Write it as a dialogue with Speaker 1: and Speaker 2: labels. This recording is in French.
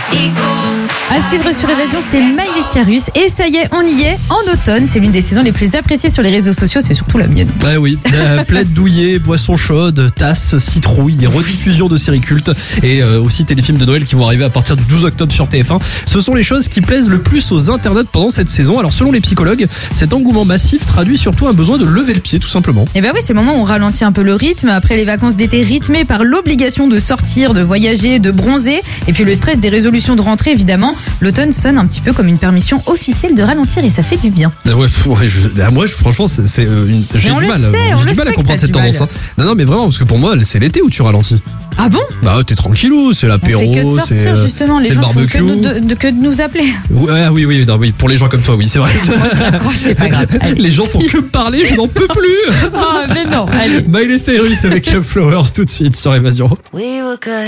Speaker 1: À suivre sur Évasion, c'est Miley Cyrus. Et ça y est, on y est. En automne, c'est l'une des saisons les plus appréciées sur les réseaux sociaux. C'est surtout la mienne.
Speaker 2: Bah oui, plaid douillet, boisson chaude, tasse, citrouille, rediffusion de séries cultes et aussi téléfilms de Noël qui vont arriver à partir du 12 octobre sur TF1. Ce sont les choses qui plaisent le plus aux internautes pendant cette saison. Alors selon les psychologues, cet engouement massif traduit surtout un besoin de lever le pied tout simplement.
Speaker 1: Et ben oui, c'est le moment où on ralentit un peu le rythme après les vacances d'été rythmées par l'obligation de sortir, de voyager, de bronzer et puis le stress des résolutions de rentrée évidemment. L'automne sonne un petit peu comme une permission officielle de ralentir et ça fait du bien.
Speaker 2: Ouais, moi franchement j'ai du mal à comprendre cette tendance. Non mais vraiment parce que pour moi c'est l'été où tu ralentis.
Speaker 1: Ah bon?
Speaker 2: Bah t'es tranquillou, c'est l'apéro,
Speaker 1: on fait que de sortir justement, les gens font que de nous appeler.
Speaker 2: Oui, pour les gens comme toi, oui, c'est vrai.
Speaker 1: Moi je raccroche, c'est pas grave. Allez.
Speaker 2: Les gens font que me parler, je n'en peux plus.
Speaker 1: Ah mais non, allez.
Speaker 2: Miley Cyrus avec Flowers tout de suite sur Évasion.